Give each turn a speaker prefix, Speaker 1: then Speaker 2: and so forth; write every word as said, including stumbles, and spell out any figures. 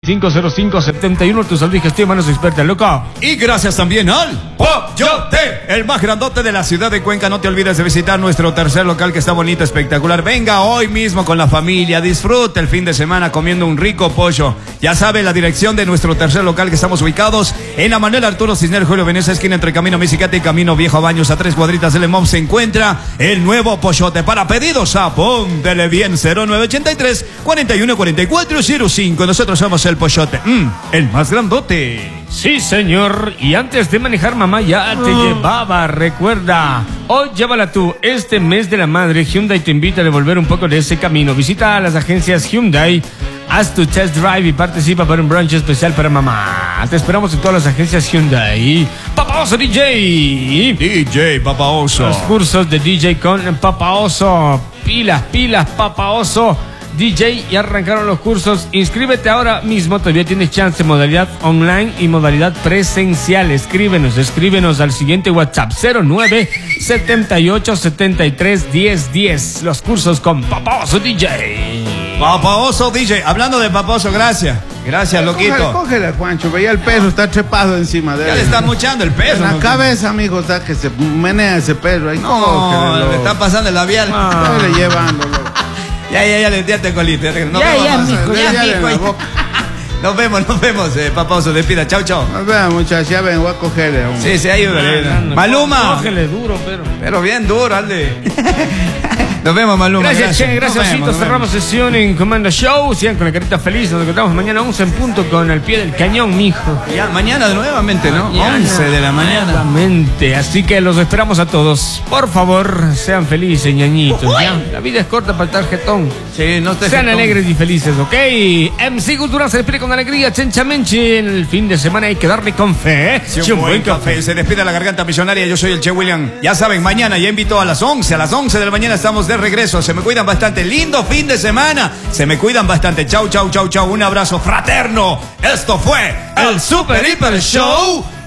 Speaker 1: cinco cero cinco setenta y uno, tu salud y gestión, manos expertas, loco.
Speaker 2: Y gracias también al Pollote, el más grandote de la ciudad de Cuenca. No te olvides de visitar nuestro tercer local que está bonito, espectacular. Venga hoy mismo con la familia, disfrute el fin de semana comiendo un rico pollo. Ya sabe la dirección de nuestro tercer local, que estamos ubicados en la Manuel Arturo Cisneros Julio Venecia, esquina entre Camino Misicate y Camino Viejo Baños, a tres cuadritas del Lemón. Se encuentra el nuevo Pollote. Para pedidos, apóntele bien, cero nueve ochenta y tres, cuarenta y uno cuarenta y cuatro cero cinco. Nosotros somos el Pollote, mm, el más grandote.
Speaker 1: Sí, señor. Y antes de manejar, mamá ya te oh. llevaba. Recuerda, hoy llévala tú. Este mes de la madre, Hyundai te invita a devolver un poco de ese camino. Visita a las agencias Hyundai, haz tu test drive y participa para un brunch especial para mamá. Te esperamos en todas las agencias Hyundai. Papa Oso D J.
Speaker 2: D J Papa Oso.
Speaker 1: Los cursos de D J con Papa Oso. Pilas, pilas, Papa Oso D J, y arrancaron los cursos. Inscríbete ahora mismo, todavía tienes chance. Modalidad online y modalidad presencial. Escríbenos, escríbenos al siguiente WhatsApp: cero nueve setenta y ocho setenta y tres diez diez. Los cursos con Papa Oso D J.
Speaker 2: Papa Oso D J. Hablando de Papa Oso, gracias. Gracias, loquito.
Speaker 3: Cógele, cógele, Juancho. Veía el peso, está trepado encima de él.
Speaker 2: Ya le está muchando el peso.
Speaker 3: En la
Speaker 2: ¿no?
Speaker 3: cabeza, amigo, o sea, que se menea ese peso. Ahí,
Speaker 2: no,
Speaker 3: cógele,
Speaker 2: le está pasando el labial.
Speaker 3: Ah. Está llevándolo.
Speaker 2: Ya, ya, ya, le ya te coliste. Nos
Speaker 1: ya,
Speaker 2: vemos,
Speaker 1: ya, mijo, ya,
Speaker 3: ya,
Speaker 1: mijo.
Speaker 3: mijo.
Speaker 2: Nos vemos, nos vemos, eh, Papa Oso. Despida, chau, chau.
Speaker 3: Nos vemos, muchachos. Ya ven, voy a cogerle. Hombre.
Speaker 2: Sí, sí, ayúdale.
Speaker 1: No, no, no,
Speaker 2: Maluma.
Speaker 1: Cógele duro, pero.
Speaker 2: Pero bien duro, Alde. Nos vemos, Maluma.
Speaker 1: Gracias, Che, gracias,
Speaker 2: Nos
Speaker 1: Osito.
Speaker 2: vemos,
Speaker 1: Cerramos sesión en Comando Show. Sigan con la carita feliz. Nos encontramos mañana once en punto con El Pie del Cañón, mijo.
Speaker 2: Ya, mañana nuevamente, ¿no?
Speaker 1: Mañana,
Speaker 2: once de la mañana.
Speaker 1: Nuevamente. Así que los esperamos a todos. Por favor, sean felices, ñañitos. ¿Ya? La vida es corta para el tarjetón.
Speaker 2: Sí, no te
Speaker 1: Sean
Speaker 2: jetón.
Speaker 1: alegres y felices, ¿ok? M C Cultural se despide con alegría. Chenchamenche. En el fin de semana hay que darle con fe.
Speaker 2: Sí, un, sí, un buen, buen café. café. Se despide la garganta millonaria. Yo soy el Che William. Ya saben, mañana ya invito a las once. A las once de la mañana estamos de regreso. Se me cuidan bastante. Lindo fin de semana. Se me cuidan bastante. Chau, chau, chau, chau. Un abrazo fraterno. Esto fue el Super Hiper Show